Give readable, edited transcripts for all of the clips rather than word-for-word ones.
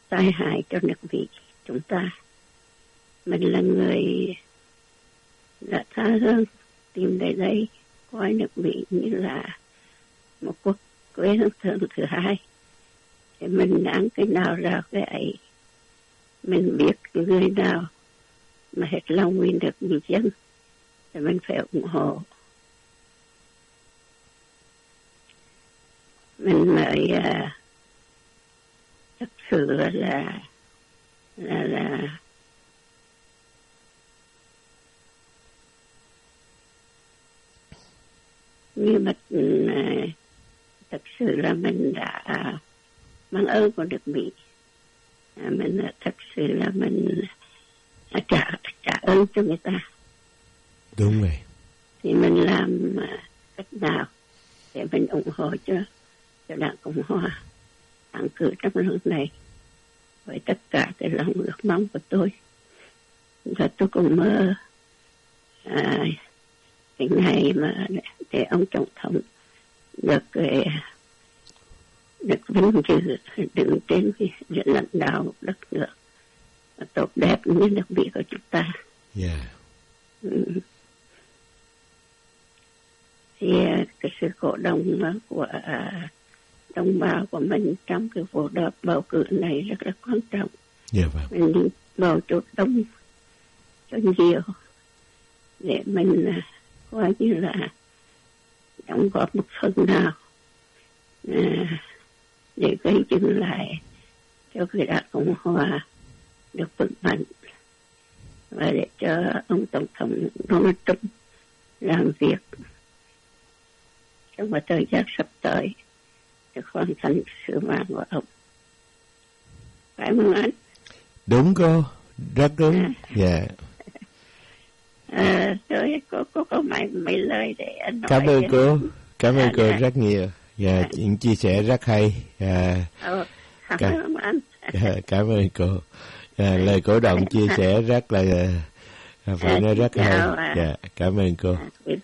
tai hại cho nước Mỹ chúng ta. Mình là người đã tha hương tìm đến đây, coi nước Mỹ như là một quốc quê hương thứ hai. Thì mình đang cái nào ra cái ấy. Mình biết người nào mà hết lòng vì nước vì dân thì mình phải ủng hộ. Mình mới thật sự là như mà thật sự là mình đã mang ơn của nước Mỹ. Mình thật sự là mình trả ơn cho người ta. Đúng rồi. Thì mình làm cách nào để mình ủng hộ cho Đảng Cộng Hòa thắng cử trong lần này với tất cả cái lòng ước mong của tôi. Và tôi cũng mơ cái ngày mà để ông Tổng thống được vinh dự đứng trên cái lãnh đạo đất nước tốt đẹp như nước Mỹ của chúng ta. Yeah. Thì cái sự cổ động của đồng bào của mình trong cái cuộc bầu cử này rất là quan trọng. Yeah, vâng. Mình đi bầu chỗ đông cho nhiều để mình coi như là đóng góp một phần nào để gây dựng lại cho cái Đảng Cộng Hòa được vững mạnh và để cho ông Tổng thống Donald Trump làm việc trong một thời gian sắp tới để hoàn thành sứ mạng của ông. Phải không anh? Đúng cô, rất đúng. Dạ. Rồi có mấy lời để anh nói. Cảm ơn cô, cảm ơn cô rất nhiều. Dạ, những chia sẻ rất hay. Cảm ơn anh. Cảm ơn cô. Lời cổ động chia sẻ rất là phải nói rất hay. Dạ, cảm ơn cô.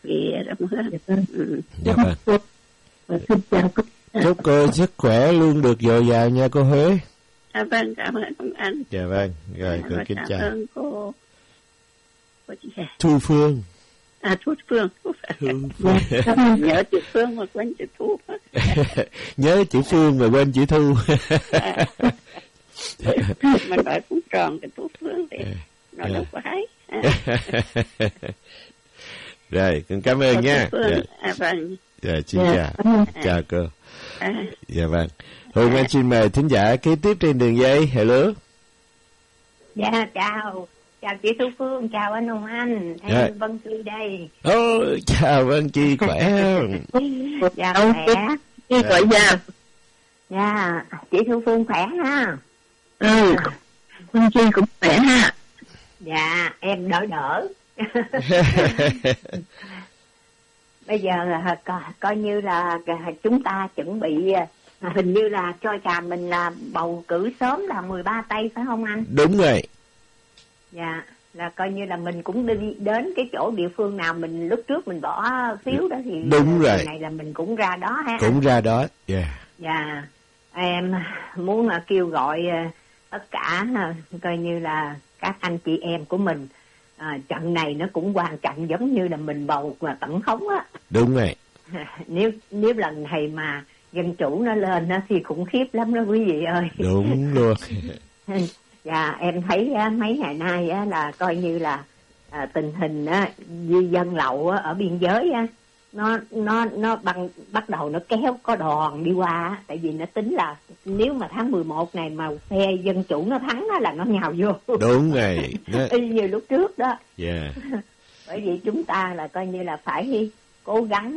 Dạ vâng. Chúc cô sức khỏe luôn được dồi dào nha cô Huế. Vâng, cảm ơn ông anh. Dạ vâng, rồi cô kính chào. Cảm ơn cô chị Thu Phương. Thu Phương. Nhớ chữ Phương mà quên chữ Thu. Nhớ chữ Phương mà quên chữ Thu. Mình nói cũng tròn cái Thu Phương thì nó đâu có hay. Rồi, con cảm ơn nha. Vâng. Dạ, xin chào. Chào cô. Dạ vâng. Hùng anh xin mời thính giả kế tiếp trên đường dây. Hello. Dạ, chào chị Thu Phương, chào anh Hùng Anh, em Vân Chi đây. Chào Vân Chi, khỏe không? Dạ, khỏe. Khỏe nha. Dạ, chị Thu Phương khỏe ha. Vân Chi cũng khỏe ha. Dạ, em đỡ. Bây giờ coi như là chúng ta chuẩn bị, hình như là cho trà mình là bầu cử sớm là 13 tây phải không anh? Đúng rồi. Dạ, là coi như là mình cũng đi đến cái chỗ địa phương nào mình lúc trước mình bỏ phiếu đó thì đúng rồi. Này là mình cũng ra đó ha. Cũng ra đó. Dạ, em muốn kêu gọi tất cả coi như là các anh chị em của mình. Trận này nó cũng quan trọng giống như là mình bầu tổng thống á. Đúng rồi. Nếu lần này mà dân chủ nó lên thì khủng khiếp lắm đó quý vị ơi. Đúng luôn. Dạ, em thấy mấy ngày nay là coi như là tình hình di dân lậu ở biên giới nó bắt đầu nó kéo có đòn đi qua, tại vì nó tính là nếu mà tháng 11 này mà phe dân chủ nó thắng là nó nhào vô. Đúng rồi. Y như lúc trước đó. Yeah. Bởi vì chúng ta là coi như là phải cố gắng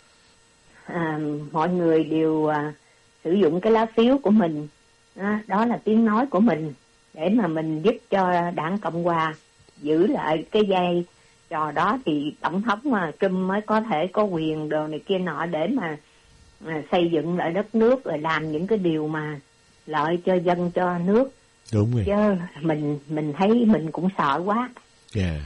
mọi người đều sử dụng cái lá phiếu của mình, đó là tiếng nói của mình, để mà mình giúp cho Đảng Cộng Hòa giữ lại cái vai trò đó, thì tổng thống mà Trump mới có thể có quyền đồ này kia nọ để mà xây dựng lại đất nước, rồi làm những cái điều mà lợi cho dân cho nước. Đúng rồi. Chứ mình thấy mình cũng sợ quá. Yeah.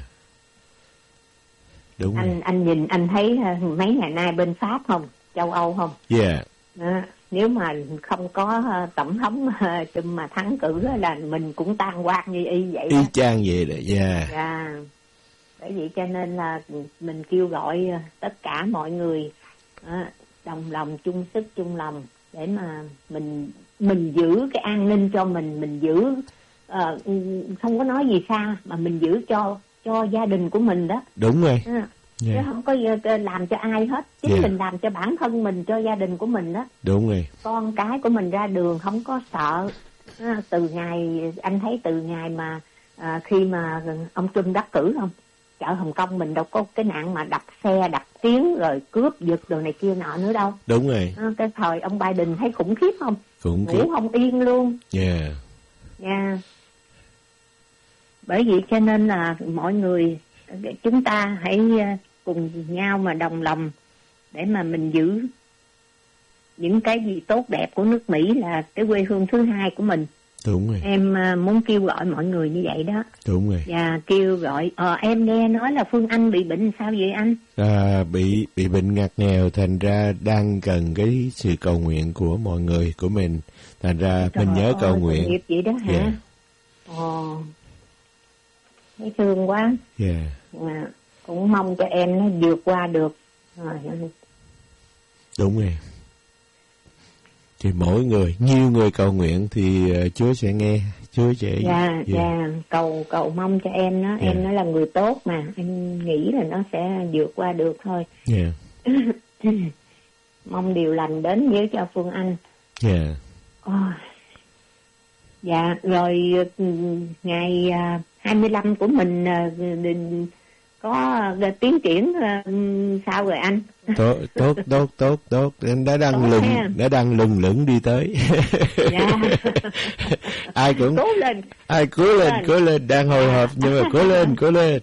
Đúng anh nhìn anh thấy mấy ngày nay bên Pháp không, châu Âu không? Yeah. nếu mà không có tổng thống Trump mà thắng cử là mình cũng tan quang như y vậy. Y chang vậy đó. Dạ. Bởi vậy cho nên là mình kêu gọi tất cả mọi người đồng lòng chung sức chung lòng để mà mình giữ cái an ninh cho mình giữ không có nói gì xa mà mình giữ cho gia đình của mình đó. Đúng rồi. Chứ không có làm cho ai hết, chính mình làm cho bản thân mình, cho gia đình của mình đó. Đúng rồi. Con cái của mình ra đường không có sợ. Từ ngày anh thấy từ ngày mà khi mà ông Trump đắc cử không, chợ Hồng Kông mình đâu có cái nạn mà đập xe đập tiếng rồi cướp giật đồ này kia nọ nữa đâu. Đúng rồi. Cái thời ông Biden thấy khủng khiếp không? Khủng khiếp. Ngủ không yên luôn. Nha. Bởi vậy cho nên là mọi người chúng ta hãy cùng nhau mà đồng lòng để mà mình giữ những cái gì tốt đẹp của nước Mỹ, là cái quê hương thứ hai của mình. Đúng rồi. Em muốn kêu gọi mọi người như vậy đó. Đúng rồi. Và kêu gọi em nghe nói là Phương Anh bị bệnh sao vậy anh? Bị bệnh ngặt nghèo, thành ra đang cần cái sự cầu nguyện của mọi người của mình. Thành ra mình nhớ cầu nguyện. Nghiệp vậy đó hả? Thấy thương quá. Cũng mong cho em nó vượt qua được. Đúng rồi. Thì mỗi người, nhiều người cầu nguyện thì Chúa sẽ nghe, Chúa sẽ... cầu mong cho em đó. Em nó là người tốt mà, em nghĩ là nó sẽ vượt qua được thôi. Mong điều lành đến với cho Phương Anh. Rồi ngày 25 của mình có tiến triển sao rồi anh? Tốt. Em đã đang lừng lững đi tới. Ai cũng cố lên, đang hồi hộp nhưng mà cố lên.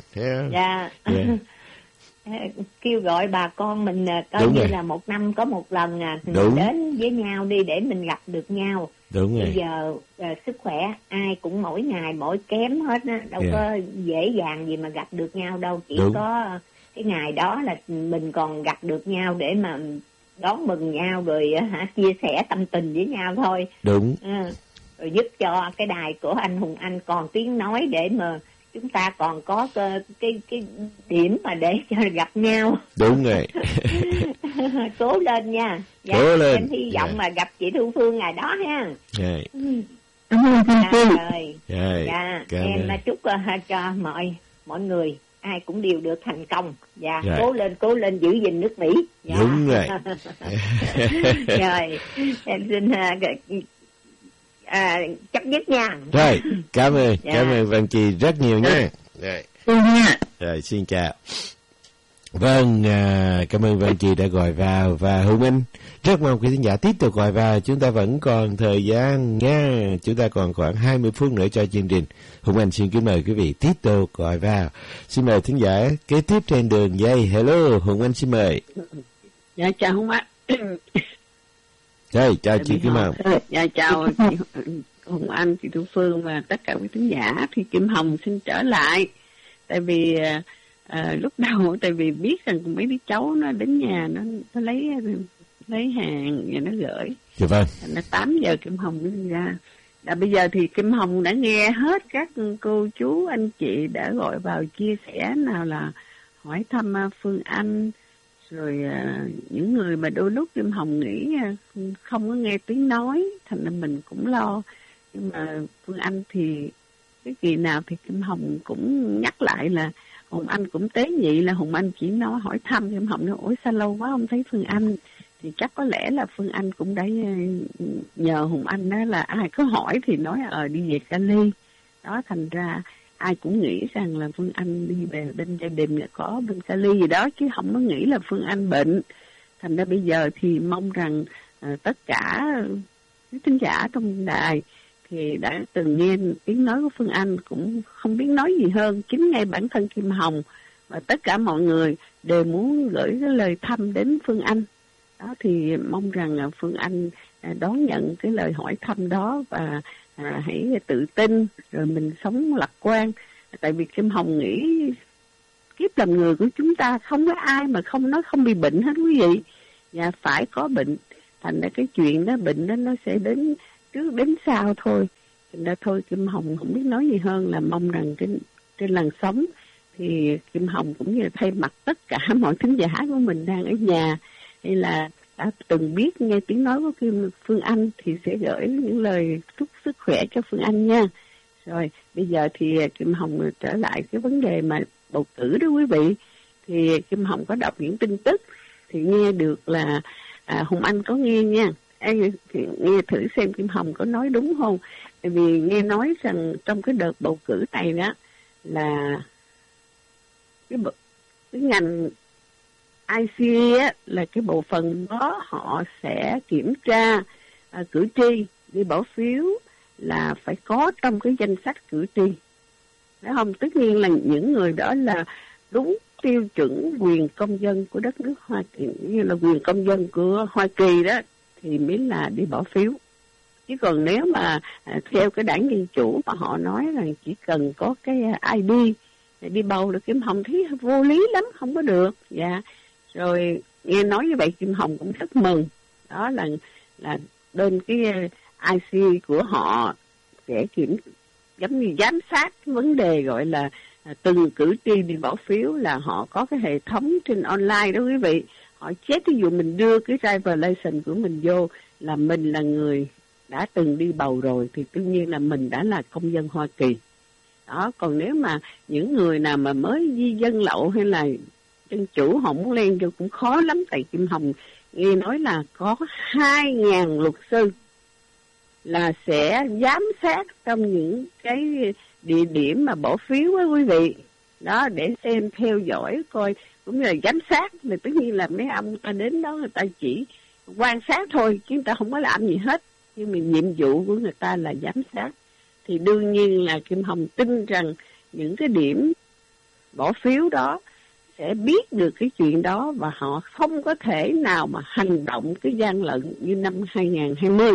Kêu gọi bà con mình coi như là một năm có một lần đến với nhau đi để mình gặp được nhau. Đúng rồi. Bây giờ sức khỏe ai cũng mỗi ngày mỗi kém hết á, đâu có dễ dàng gì mà gặp được nhau đâu, chỉ có cái ngày đó là mình còn gặp được nhau để mà đón mừng nhau rồi chia sẻ tâm tình với nhau thôi. Đúng. Rồi giúp cho cái đài của anh Hùng Anh còn tiếng nói để mà chúng ta còn có cái điểm mà để cho gặp nhau. Đúng rồi. Cố lên nha. Cố lên. Em hy vọng mà gặp chị Thu Phương ngày đó ha. Em chúc cho mọi người ai cũng đều được thành công. Cố lên giữ gìn nước Mỹ. Đúng rồi. Rồi em xin chấp nhất nha. Rồi, cảm ơn Văn Chi rất nhiều nha. Rồi, xin chào. Vâng, cảm ơn Văn Chi đã gọi vào, và Hùng Anh rất mong quý khán giả tiếp tục gọi vào. Chúng ta vẫn còn thời gian nha, chúng ta còn khoảng 20 phút nữa cho chương trình. Hùng Anh xin kính mời quý vị tiếp tục gọi vào. Xin mời khán giả kế tiếp trên đường dây. Hello, Hùng Anh xin mời. Dạ chào Hùng Anh. Rồi, chào chị Kim Hồng. Dạ chào chị Hùng Anh, chị Thu Phương và tất cả quý khán giả. Thì Kim Hồng xin trở lại. Tại vì lúc đầu tại vì biết rằng mấy đứa cháu nó đến nhà nó lấy hàng và nó gửi. Dạ vâng. Nó 8 giờ Kim Hồng nó đi ra. Bây giờ thì Kim Hồng đã nghe hết các cô chú anh chị đã gọi vào chia sẻ, nào là hỏi thăm Phương Anh, rồi những người mà đôi lúc Kim Hồng nghĩ không có nghe tiếng nói, thành ra mình cũng lo. Nhưng mà Phương Anh thì cái kỳ nào thì Kim Hồng cũng nhắc lại là Hùng Anh cũng tế nhị, là Hùng Anh chỉ nói hỏi thăm. Kim Hồng nói ôi sao lâu quá không thấy Phương Anh, thì chắc có lẽ là Phương Anh cũng đã nhờ Hùng Anh đó là ai có hỏi thì nói đi về Cali đó, thành ra ai cũng nghĩ rằng là Phương Anh đi về bên gia đình là có bên Cali gì đó, chứ không có nghĩ là Phương Anh bệnh. Thành ra bây giờ thì mong rằng tất cả các thính giả trong đài thì đã từng nghe tiếng nói của Phương Anh cũng không biết nói gì hơn. Chính ngay bản thân Kim Hồng và tất cả mọi người đều muốn gửi cái lời thăm đến Phương Anh đó, thì mong rằng Phương Anh đón nhận cái lời hỏi thăm đó và hãy tự tin rồi mình sống lạc quan. Tại vì Kim Hồng nghĩ kiếp làm người của chúng ta không có ai mà không nói không bị bệnh hết quý vị, và phải có bệnh. thành ra cái chuyện đó, bệnh đó nó sẽ đến trước đến sau thôi. Thành ra thôi Kim Hồng không biết nói gì hơn là mong rằng trên làn sóng thì Kim Hồng cũng như thay mặt tất cả mọi thính giả của mình đang ở nhà hay là đã từng biết nghe tiếng nói của Phương Anh thì sẽ gửi những lời chúc sức khỏe cho Phương Anh nha. Rồi bây giờ thì Kim Hồng trở lại cái vấn đề mà bầu cử đó quý vị. Thì Kim Hồng có đọc những tin tức thì nghe được là Hồng Anh có nghe nha. Thì nghe thử xem Kim Hồng có nói đúng không. Tại vì nghe nói rằng trong cái đợt bầu cử này đó là cái ngành ICA á, là cái bộ phận đó họ sẽ kiểm tra cử tri đi bỏ phiếu là phải có trong cái danh sách cử tri. Phải không? Tất nhiên là những người đó là đúng tiêu chuẩn quyền công dân của đất nước Hoa Kỳ, như là quyền công dân của Hoa Kỳ đó thì mới là đi bỏ phiếu. Chứ còn nếu mà theo cái đảng Dân Chủ mà họ nói rằng chỉ cần có cái ID để đi bầu được, Kim Hồng thấy vô lý lắm, không có được. Dạ. Rồi nghe nói như vậy Kim Hồng cũng rất mừng. Đó là bên cái IC của họ sẽ giống như giám sát cái vấn đề gọi là từng cử tri đi bỏ phiếu, là họ có cái hệ thống trên online đó quý vị. Họ check, ví dụ mình đưa cái driver license của mình vô là mình là người đã từng đi bầu rồi thì tự nhiên là mình đã là công dân Hoa Kỳ. Đó, còn nếu mà những người nào mà mới di dân lậu hay là dân chủ họ muốn lên vô cũng khó lắm. Tại Kim Hồng nghe nói là có 2.000 luật sư là sẽ giám sát trong những cái địa điểm mà bỏ phiếu á quý vị. Đó, để xem theo dõi coi, cũng như là giám sát. Thì tất nhiên là mấy ông ta đến đó người ta chỉ quan sát thôi chứ người ta không có làm gì hết. Nhưng mà nhiệm vụ của người ta là giám sát. Thì đương nhiên là Kim Hồng tin rằng những cái điểm bỏ phiếu đó sẽ biết được cái chuyện đó và họ không có thể nào mà hành động cái gian lận như năm 2020.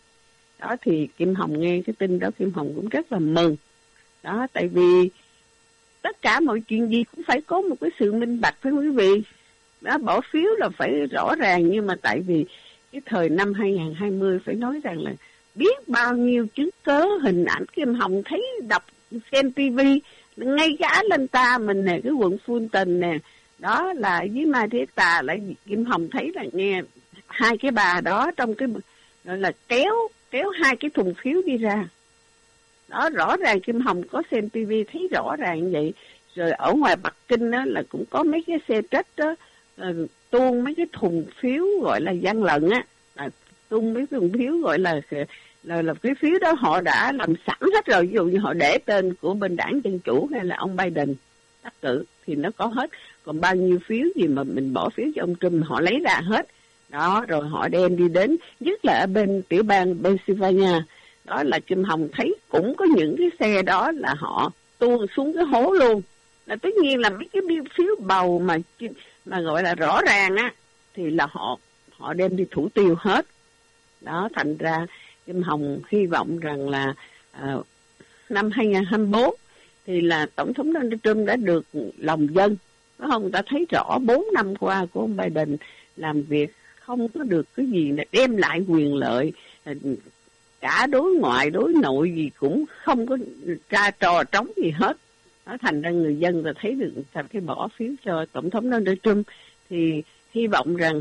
Đó thì Kim Hồng nghe cái tin đó Kim Hồng cũng rất là mừng. Đó, tại vì tất cả mọi chuyện gì cũng phải có một cái sự minh bạch với quý vị. Đó, bỏ phiếu là phải rõ ràng, nhưng mà tại vì cái thời năm 2020 phải nói rằng là biết bao nhiêu chứng cớ hình ảnh Kim Hồng thấy đọc xem TV, ngay cả lên ta mình nè, cái quận Fulton nè, đó là với Mai Thế Tà lại Kim Hồng thấy là nghe hai cái bà đó trong cái gọi là kéo hai cái thùng phiếu đi ra. Đó, rõ ràng Kim Hồng có xem TV thấy rõ ràng như vậy. Rồi ở ngoài Bắc Kinh đó là cũng có mấy cái xe trách đó tuôn mấy cái thùng phiếu gọi là gian lận á, tung mấy thùng phiếu gọi là cái phiếu đó họ đã làm sẵn hết rồi. Ví dụ như họ để tên của bên đảng Dân Chủ hay là ông Biden đắc cử thì nó có hết. Còn bao nhiêu phiếu gì mà mình bỏ phiếu cho ông Trump họ lấy ra hết. Đó, rồi họ đem đi đến, nhất là ở bên tiểu bang Pennsylvania. Đó là Kim Hồng thấy cũng có những cái xe đó là họ tuôn xuống cái hố luôn. Là tất nhiên là mấy cái phiếu bầu mà gọi là rõ ràng á thì là họ đem đi thủ tiêu hết. Đó, thành ra Kim Hồng hy vọng rằng là năm 2024 thì là Tổng thống Donald Trump đã được lòng dân. Phải không? Ta thấy rõ 4 năm qua của ông Biden làm việc không có được cái gì là đem lại quyền lợi, cả đối ngoại đối nội gì cũng không có ra trò trống gì hết. Đó, thành ra người dân ta thấy được ta phải bỏ phiếu cho Tổng thống Donald Trump. Thì hy vọng rằng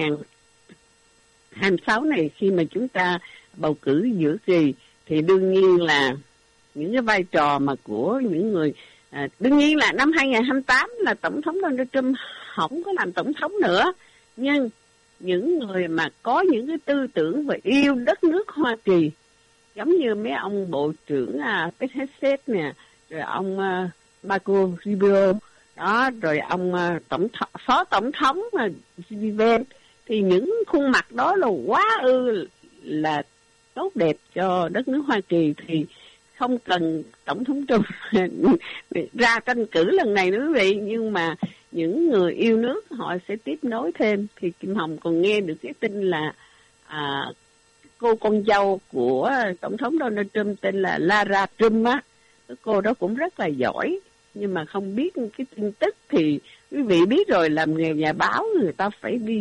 2026 này khi mà chúng ta bầu cử giữa kỳ thì đương nhiên là những cái vai trò mà của những người đương nhiên là năm 2028 là Tổng thống Donald Trump không có làm tổng thống nữa, nhưng những người mà có những cái tư tưởng và yêu đất nước Hoa Kỳ giống như mấy ông bộ trưởng Pete Hegseth nè, rồi ông Marco Rubio đó, rồi ông phó tổng thống Vance, thì những khuôn mặt đó là quá là tốt đẹp cho đất nước Hoa Kỳ. Thì không cần Tổng thống Trump ra tranh cử lần này nữa quý vị, nhưng mà những người yêu nước họ sẽ tiếp nối thêm. Thì Kim Hồng còn nghe được cái tin là cô con dâu của Tổng thống Donald Trump tên là Lara Trump á, cô đó cũng rất là giỏi, nhưng mà không biết cái tin tức thì quý vị biết rồi, làm nghề nhà báo người ta phải đi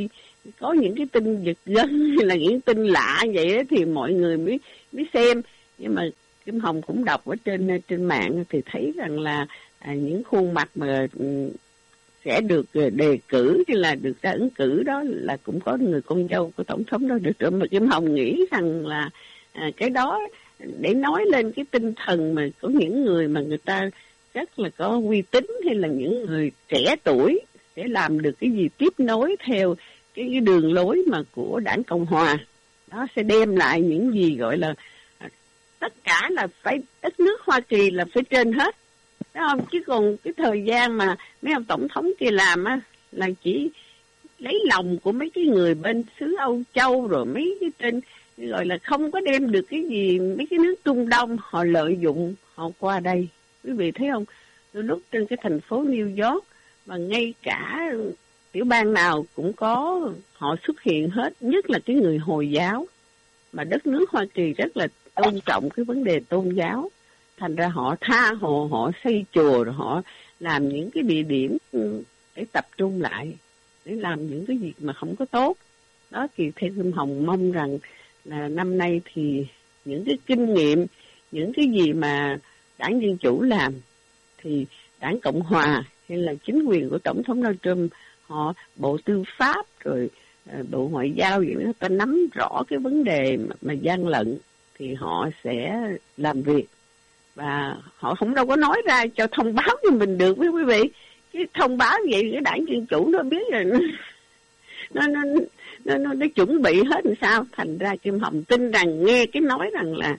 có những cái tin giật gân hay là những tin lạ vậy đó, thì mọi người mới xem. Nhưng mà Kim Hồng cũng đọc ở trên mạng thì thấy rằng là những khuôn mặt mà sẽ được đề cử hay là được ra ứng cử đó là cũng có người con dâu của tổng thống đó được. Mà Kim Hồng nghĩ rằng là cái đó để nói lên cái tinh thần mà có những người mà người ta rất là có uy tín, hay là những người trẻ tuổi sẽ làm được cái gì tiếp nối theo cái đường lối mà của Đảng Cộng Hòa. Đó sẽ đem lại những gì gọi là tất cả là phải đất nước Hoa Kỳ là phải trên hết. Đó không? Chứ còn cái thời gian mà mấy ông tổng thống kia làm á là chỉ lấy lòng của mấy cái người bên xứ Âu Châu, rồi mấy cái trên gọi là không có đem được cái gì. Mấy cái nước Trung Đông họ lợi dụng họ qua đây. Quý vị thấy không? Đôi lúc trên cái thành phố New York mà ngay cả tiểu bang nào cũng có họ xuất hiện hết, nhất là cái người Hồi giáo, mà đất nước Hoa Kỳ rất là tôn trọng cái vấn đề tôn giáo, thành ra họ tha hồ, họ xây chùa, rồi họ làm những cái địa điểm để tập trung lại để làm những cái việc mà không có tốt. Đó thì theo Kim Hồng mong rằng là năm nay thì những cái kinh nghiệm, những cái gì mà Đảng Dân Chủ làm thì Đảng Cộng Hòa hay là chính quyền của Tổng thống Donald Trump, họ Bộ Tư pháp rồi Bộ Ngoại giao vậy, người ta nắm rõ cái vấn đề mà gian lận thì họ sẽ làm việc. Và họ không đâu có nói ra cho thông báo cho mình được với quý vị. Cái thông báo vậy cái Đảng Dân Chủ nó biết rồi, nó chuẩn bị hết làm sao. Thành ra Kim Hồng tin rằng, nghe cái nói rằng là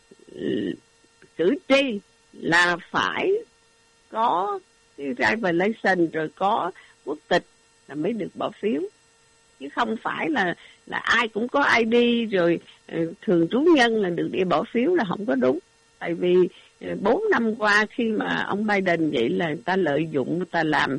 cử tri là phải có cái driver license rồi có quốc tịch là mới được bỏ phiếu, chứ không phải là ai cũng có ID rồi thường trú nhân là được đi bỏ phiếu, là không có đúng. Tại vì 4 năm qua khi mà ông Biden vậy là người ta lợi dụng, người ta làm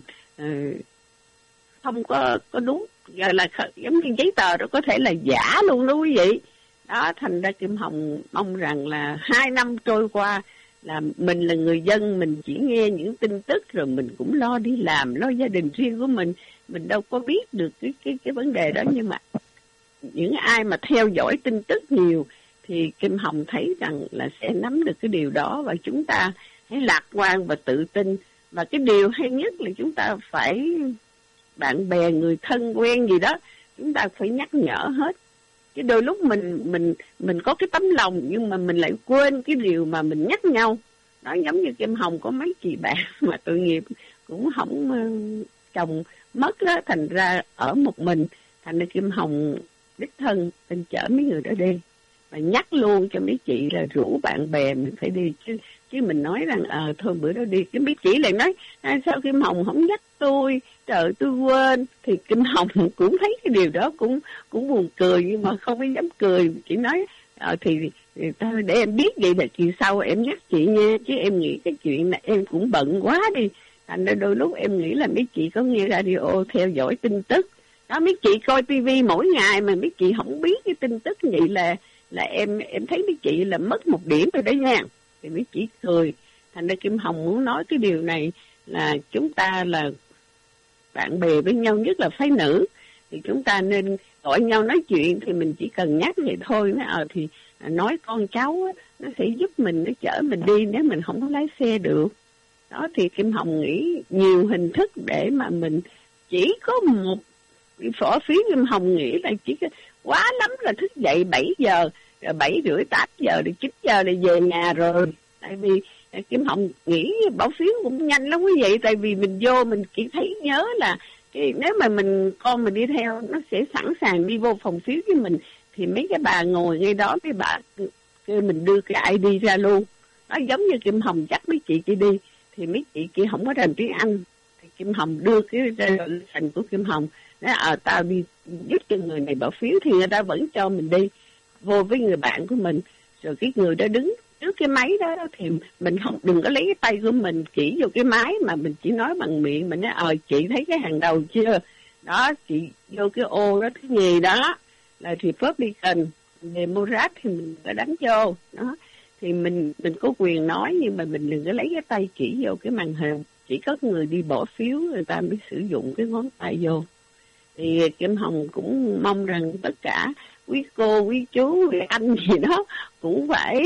không có đúng, gọi là giống như giấy tờ đó có thể là giả luôn đó quý vị. Đó, thành ra Kim Hồng mong rằng là 2 năm trôi qua là mình là người dân, mình chỉ nghe những tin tức rồi mình cũng lo đi làm, lo gia đình riêng của mình đâu có biết được cái vấn đề đó. Nhưng mà những ai mà theo dõi tin tức nhiều thì Kim Hồng thấy rằng là sẽ nắm được cái điều đó, và chúng ta hãy lạc quan và tự tin. Và cái điều hay nhất là chúng ta phải, bạn bè, người thân quen gì đó, chúng ta phải nhắc nhở hết. Chứ đôi lúc mình có cái tấm lòng nhưng mà mình lại quên cái điều mà mình nhắc nhau. Đó, giống như Kim Hồng có mấy chị bạn mà tội nghiệp cũng không chồng mất đó, thành ra ở một mình. Thành ra Kim Hồng đích thân mình chở mấy người đó đi và nhắc luôn cho mấy chị là rủ bạn bè mình phải đi, chứ mình nói rằng thôi bữa đó đi, cái mấy chị lại nói sao Kim Hồng không nhắc tôi, trời tôi quên. Thì Kim Hồng cũng thấy cái điều đó cũng buồn cười, nhưng mà không có dám cười, chỉ nói thì thôi để em biết vậy là kỳ sau em nhắc chị nha, chứ em nghĩ cái chuyện này em cũng bận quá đi. Thành ra đôi lúc em nghĩ là mấy chị có nghe radio theo dõi tin tức đó, mấy chị coi tivi mỗi ngày mà mấy chị không biết cái tin tức vậy là em thấy mấy chị là mất một điểm rồi đó nha. Thì mấy chị cười. Thành ra Kim Hồng muốn nói cái điều này là chúng ta là bạn bè với nhau, nhất là phái nữ, thì chúng ta nên gọi nhau nói chuyện. Thì mình chỉ cần nhắc vậy thôi, thì nói con cháu nó sẽ giúp mình, nó chở mình đi nếu mình không có lái xe được. Đó thì Kim Hồng nghĩ nhiều hình thức để mà mình chỉ có một phỏ phí. Kim Hồng nghĩ là chỉ quá lắm là thức dậy 7 giờ, rồi 7 rưỡi 8 giờ, rồi 9 giờ là về nhà rồi. Tại vì Kim Hồng nghĩ bỏ phiếu cũng nhanh lắm quý vị. Tại vì mình vô mình chỉ thấy nhớ là nếu mà con mình đi theo, nó sẽ sẵn sàng đi vô phòng phiếu với mình. Thì mấy cái bà ngồi ngay đó, mấy bà kêu mình đưa cái ID ra luôn. Nó giống như Kim Hồng dắt mấy chị kia đi, thì mấy chị kia không có rành tiếng Anh, thì Kim Hồng đưa cái thành của Kim Hồng, nói tao đi giúp cho người này bỏ phiếu, thì người ta vẫn cho mình đi vô với người bạn của mình. Rồi cái người đó đứng trước cái máy đó thì mình đừng có lấy cái tay của mình chỉ vô cái máy, mà mình chỉ nói bằng miệng. Mình nói chị thấy cái hàng đầu chưa, đó chị vô cái ô đó, thứ nhì đó là Republican, Democrat thì mình phải đánh vô đó. Thì mình có quyền nói, nhưng mà mình đừng có lấy cái tay chỉ vô cái màn hình. Chỉ có người đi bỏ phiếu người ta mới sử dụng cái ngón tay vô. thì Kim Hồng cũng mong rằng tất cả quý cô, quý chú, quý anh gì đó cũng phải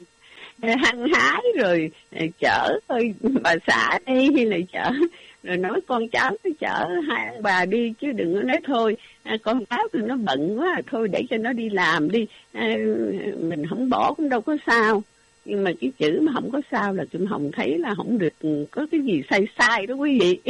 hăng hái rồi chở thôi bà xã đi, hay là chở rồi nói con cháu nó chở hai ông bà đi, chứ đừng có nói thôi con cháu thì nó bận quá thôi để cho nó đi làm đi, mình không bỏ cũng đâu có sao. Nhưng mà cái chữ mà không có sao là Kim Hồng thấy là không được có cái gì sai đó quý vị.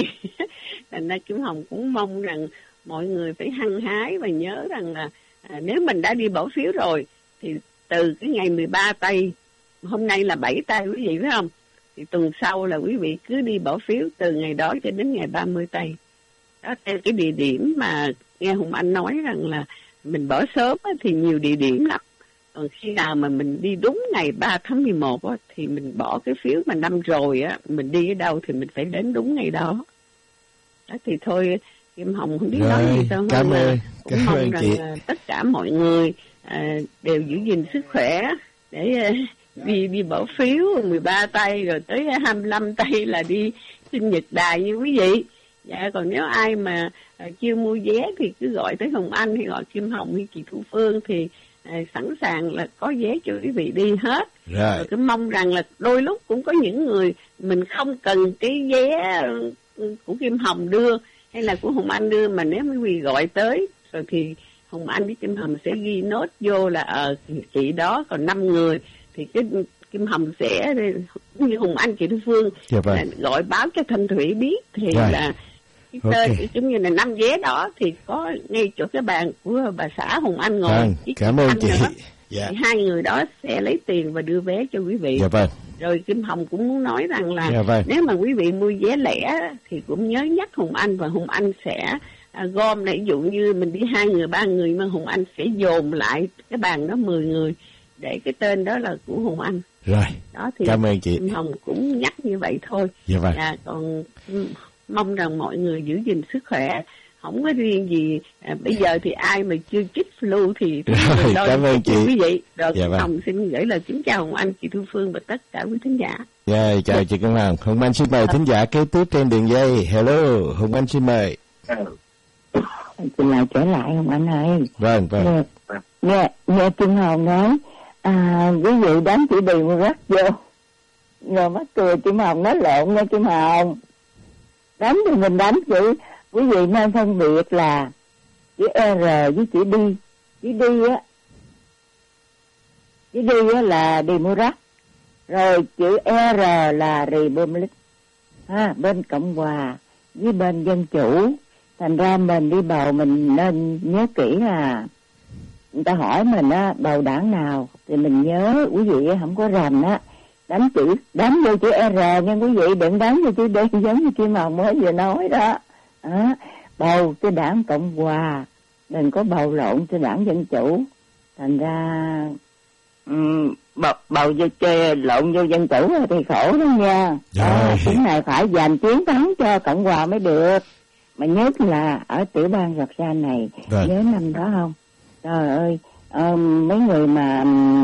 Thành ra Kim Hồng cũng mong rằng mọi người phải hăng hái và nhớ rằng là nếu mình đã đi bỏ phiếu rồi thì từ cái ngày 13 tây, hôm nay là 7 tây quý vị phải không, thì tuần sau là quý vị cứ đi bỏ phiếu từ ngày đó cho đến ngày 30 tây. Đó, theo cái địa điểm mà nghe Hùng Anh nói rằng là mình bỏ sớm thì nhiều địa điểm lắm. Còn khi nào mà mình đi đúng ngày 3 tháng 11 thì mình bỏ cái phiếu mà năm rồi mình đi ở đâu thì mình phải đến đúng ngày đó. Đó thì thôi Kim Hồng không biết nói gì sao. Cảm ơn chị. Tất cả mọi người đều giữ gìn sức khỏe để đi bỏ phiếu 13 tây rồi tới 25 tây là đi sinh nhật đài như quý vị. Dạ, còn nếu ai mà chưa mua vé thì cứ gọi tới Hồng Anh hay gọi Kim Hồng hay chị Thu Phương thì sẵn sàng là có vé cho quý vị đi hết. Rồi cứ mong rằng là đôi lúc cũng có những người mình không cần cái vé của Kim Hồng đưa hay là của Hồng Anh đưa, mà nếu quý vị gọi tới rồi thì Hồng Anh với Kim Hồng sẽ ghi nốt vô là chị đó còn 5 người thì cái Kim Hồng sẽ như Hồng Anh chị Thu Phương gọi báo cho Thanh Thủy biết thì là cái tên giống như là 5 vé đó thì có ngay chỗ cái bàn của bà xã Hồng Anh ngồi. Cảm ơn chị. Thì hai người đó sẽ lấy tiền và đưa vé cho quý vị. Rồi Kim Hồng cũng muốn nói rằng là nếu mà quý vị mua vé lẻ thì cũng nhớ nhắc Hồng Anh, và Hồng Anh sẽ gom lại, ví dụ như mình đi 2 người 3 người mà Hồng Anh sẽ dồn lại cái bàn đó 10 người để cái tên đó là của Hồng Anh. Rồi. Đó thì cảm ơn chị. Kim Hồng cũng nhắc như vậy thôi. Còn mong rằng mọi người giữ gìn sức khỏe, không có riêng gì bây giờ thì ai mà chưa chích flu thì cảm ơn chị. Quý vị. Rồi Kim Hồng xin gửi lời kính chào Hồng Anh, chị Thu Phương và tất cả quý thính giả. Chào chị Kim Hồng. Hồng Anh xin mời thính giả kế tiếp trên đường dây. Hello, Hồng Anh xin mời. Xin lại trở lại Hồng Anh ơi. Vâng. Nghe Kim Hồng nói quý vị đám chỉ đi một rắc vô rồi mắc cười. Kim Hồng nói lộn nha Kim Hồng. Đánh thì mình đánh chữ, quý vị nên phân biệt là chữ R với chữ đi. Chữ đi là Democrat, rồi chữ R là Republic, bên Cộng hòa với bên Dân chủ. Thành ra mình đi bầu mình nên nhớ kỹ là người ta hỏi mình bầu đảng nào thì mình nhớ, quý vị không có rành đánh vô chữ R nha quý vị, đừng đánh vô chữ D giống như Kim Hồng mới vừa nói đó. Bầu cho đảng Cộng hòa, đừng có bầu lộn cho đảng Dân chủ. Thành ra bầu vô chơi lộn vô Dân chủ thì khổ đó nha. Tiếng này phải giành chiến thắng cho Cộng hòa mới được. Mà nhớ là ở tiểu bang Georgia này, nhớ năm đó không? Trời ơi, mấy người mà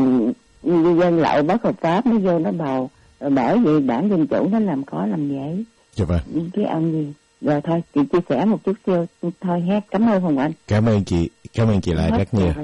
dân lậu bất hợp pháp nó vô nó bầu, rồi bởi vì đảng Dân chủ nó làm khó làm dễ. Cái ông gì? Rồi thôi, chị chia sẻ một chút xíu thôi hết. Cảm ơn Hồng Anh. Cảm ơn chị lại rất nhiều.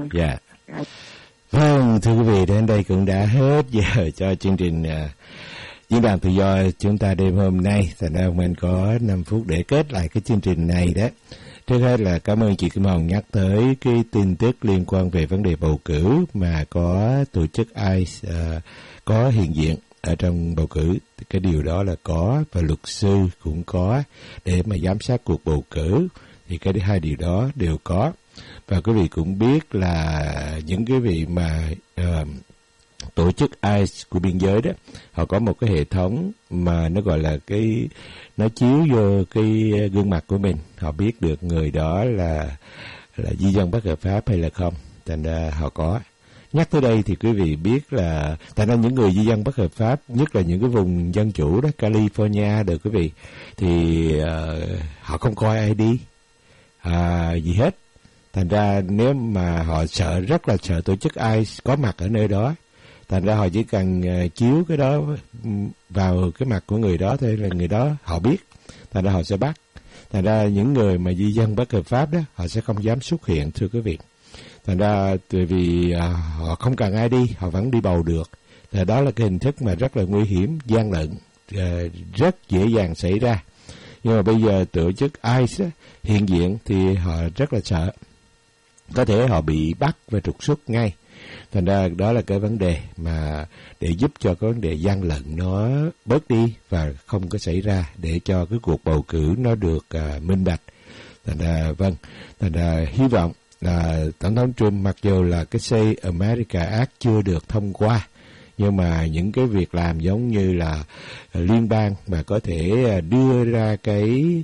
Vâng, thưa quý vị, đến đây cũng đã hết giờ cho chương trình Diễn đàn Tự do chúng ta đêm hôm nay. Thành ra mình có 5 phút để kết lại cái chương trình này đó. Trước hết là cảm ơn chị Kim Hồng nhắc tới cái tin tức liên quan về vấn đề bầu cử mà có tổ chức ICE có hiện diện ở trong bầu cử. Cái điều đó là có, và luật sư cũng có để mà giám sát cuộc bầu cử. Thì cái hai điều đó đều có. Và quý vị cũng biết là những cái vị mà tổ chức ICE của biên giới đó, họ có một cái hệ thống mà nó gọi là nó chiếu vô cái gương mặt của mình, họ biết được người đó là di dân bất hợp pháp hay là không. Thành ra họ có. Nhắc tới đây thì quý vị biết là thành ra những người di dân bất hợp pháp, nhất là những cái vùng dân chủ đó, California được quý vị, thì họ không coi ID gì hết. Thành ra nếu mà họ rất là sợ tổ chức ICE có mặt ở nơi đó, thành ra họ chỉ cần chiếu cái đó vào cái mặt của người đó thôi là người đó họ biết, thành ra họ sẽ bắt. Thành ra những người mà di dân bất hợp pháp đó, họ sẽ không dám xuất hiện, thưa quý vị. Thành ra tại vì họ không cần ai đi, họ vẫn đi bầu được. Thì đó là cái hình thức mà rất là nguy hiểm, gian lận, rất dễ dàng xảy ra. Nhưng mà bây giờ tổ chức ICE hiện diện thì họ rất là sợ, có thể họ bị bắt và trục xuất ngay. Thành ra đó là cái vấn đề mà để giúp cho cái vấn đề gian lận nó bớt đi và không có xảy ra, để cho cái cuộc bầu cử nó được minh bạch. Thành ra thành ra hy vọng là Tổng thống Trump, mặc dù là cái Say America Act chưa được thông qua, nhưng mà những cái việc làm giống như là liên bang mà có thể đưa ra cái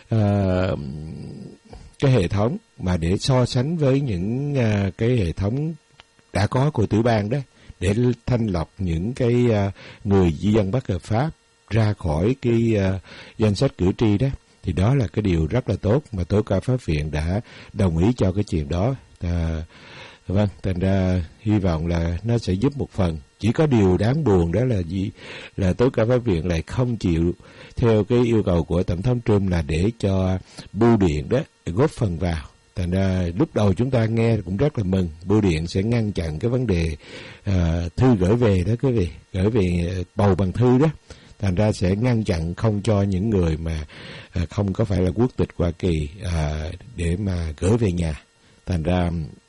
hệ thống mà để so sánh với những cái hệ thống đã có của tiểu bang đó, để thanh lọc những cái người di dân bất hợp pháp ra khỏi cái danh sách cử tri đó, thì đó là cái điều rất là tốt mà tối cao pháp viện đã đồng ý cho cái chuyện đó. Vâng, thành ra hy vọng là nó sẽ giúp một phần. Chỉ có điều đáng buồn đó là gì? Là tối cao pháp viện lại không chịu theo cái yêu cầu của Tổng thống Trump là để cho bưu điện đó góp phần vào. Thành ra lúc đầu chúng ta nghe cũng rất là mừng, bưu điện sẽ ngăn chặn cái vấn đề thư gửi về đó quý vị, gửi về bầu bằng thư đó. Thành ra sẽ ngăn chặn không cho những người mà không có phải là quốc tịch Hoa Kỳ để mà gửi về nhà. Thành ra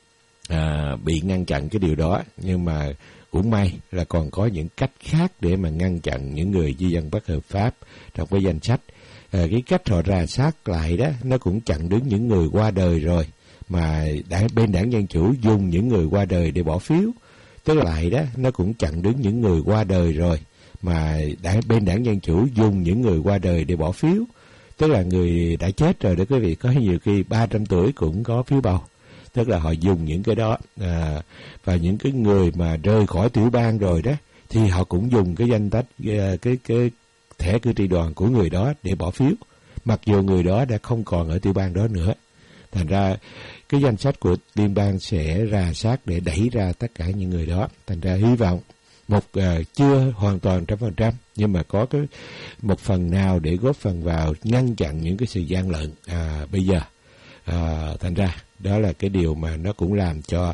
bị ngăn chặn cái điều đó, nhưng mà cũng may là còn có những cách khác để mà ngăn chặn những người di dân bất hợp pháp trong cái danh sách. Cái cách họ rà soát lại đó, nó cũng chặn đứng những người qua đời rồi, mà bên đảng Dân Chủ dùng những người qua đời để bỏ phiếu. Tức lại đó, nó cũng chặn đứng những người qua đời rồi, mà bên đảng Dân Chủ dùng những người qua đời để bỏ phiếu. Tức là người đã chết rồi đó quý vị, có nhiều khi 300 tuổi cũng có phiếu bầu. Tức là họ dùng những cái đó, và những cái người mà rời khỏi tiểu bang rồi đó, thì họ cũng dùng cái danh sách, cái thẻ cử tri đoàn của người đó để bỏ phiếu, mặc dù người đó đã không còn ở tiểu bang đó nữa. Thành ra cái danh sách của liên bang sẽ rà soát để đẩy ra tất cả những người đó. Thành ra hy vọng chưa hoàn toàn 100%, nhưng mà có cái một phần nào để góp phần vào ngăn chặn những cái sự gian lận bây giờ. Thành ra đó là cái điều mà nó cũng làm cho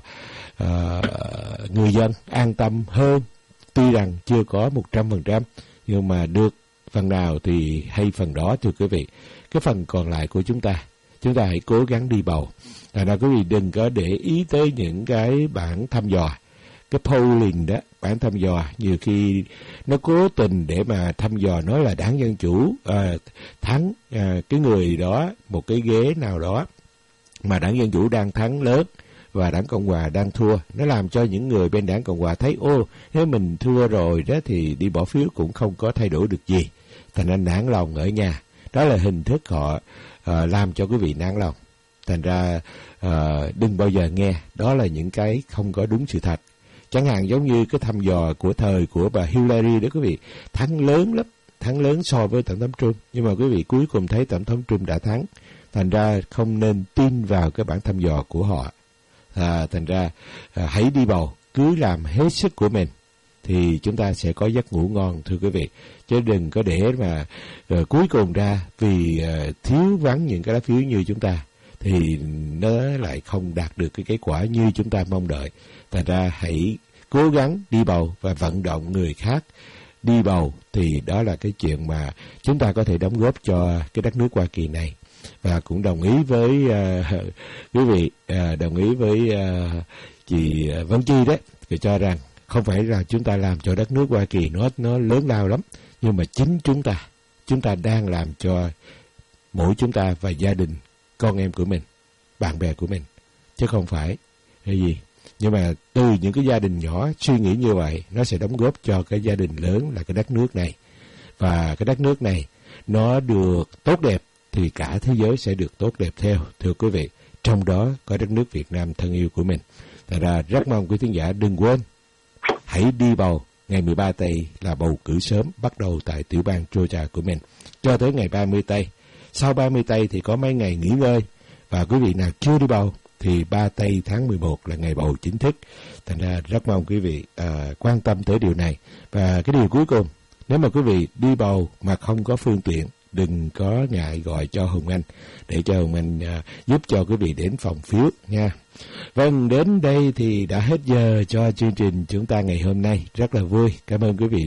người dân an tâm hơn. Tuy rằng chưa có 100%, nhưng mà được phần nào thì hay phần đó, thưa quý vị. Cái phần còn lại của chúng ta hãy cố gắng đi bầu. Là quý vị đừng có để ý tới những cái bản thăm dò, cái polling đó, bản thăm dò nhiều khi nó cố tình để mà thăm dò nói là đảng Dân Chủ thắng cái người đó một cái ghế nào đó, mà đảng Dân Chủ đang thắng lớn và đảng Cộng Hòa đang thua. Nó làm cho những người bên đảng Cộng Hòa thấy nếu mình thua rồi đó thì đi bỏ phiếu cũng không có thay đổi được gì, thành ra nản lòng ở nhà. Đó là hình thức họ làm cho quý vị nản lòng. Thành ra đừng bao giờ nghe đó là những cái không có đúng sự thật. Chẳng hạn giống như cái thăm dò của thời của bà Hillary đó quý vị, thắng lớn lắm, thắng lớn so với Tổng thống Trump, nhưng mà quý vị cuối cùng thấy Tổng thống Trump đã thắng. Thành ra không nên tin vào cái bản thăm dò của họ. Thành ra hãy đi bầu, cứ làm hết sức của mình thì chúng ta sẽ có giấc ngủ ngon, thưa quý vị. Chứ đừng có để mà cuối cùng ra vì thiếu vắng những cái lá phiếu như chúng ta thì nó lại không đạt được cái kết quả như chúng ta mong đợi. Thành ra hãy cố gắng đi bầu và vận động người khác đi bầu, thì đó là cái chuyện mà chúng ta có thể đóng góp cho cái đất nước Hoa Kỳ này. Và cũng đồng ý với quý vị, đồng ý với chị Vân Chi đấy, thì cho rằng không phải là chúng ta làm cho đất nước Hoa Kỳ nó lớn lao lắm, nhưng mà chính chúng ta đang làm cho mỗi chúng ta và gia đình, con em của mình, bạn bè của mình, chứ không phải hay gì. Nhưng mà từ những cái gia đình nhỏ suy nghĩ như vậy, nó sẽ đóng góp cho cái gia đình lớn là cái đất nước này. Và cái đất nước này nó được tốt đẹp thì cả thế giới sẽ được tốt đẹp theo, thưa quý vị. Trong đó có đất nước Việt Nam thân yêu của mình. Thật ra rất mong quý thính giả đừng quên, hãy đi bầu. Ngày 13 tây là bầu cử sớm, bắt đầu tại tiểu bang Georgia của mình, cho tới ngày 30 tây. Sau 30 tây thì có mấy ngày nghỉ ngơi. Và quý vị nào chưa đi bầu thì 3 tây tháng 11 là ngày bầu chính thức. Thành ra rất mong quý vị quan tâm tới điều này. Và cái điều cuối cùng, nếu mà quý vị đi bầu mà không có phương tiện đừng có ngại gọi cho Hùng Anh để cho Hùng Anh giúp cho quý vị đến phòng phiếu nha. Vâng, đến đây thì đã hết giờ cho chương trình chúng ta ngày hôm nay. Rất là vui. Cảm ơn quý vị.